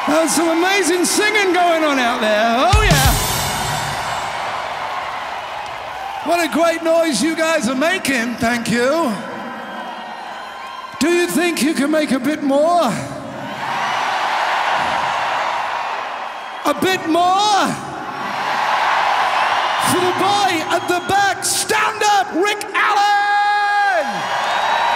There's some amazing singing going on out there. Oh, yeah. What a great noise you guys are making. Thank you. Do you think you can make a bit more? A bit more? For the boy at the back.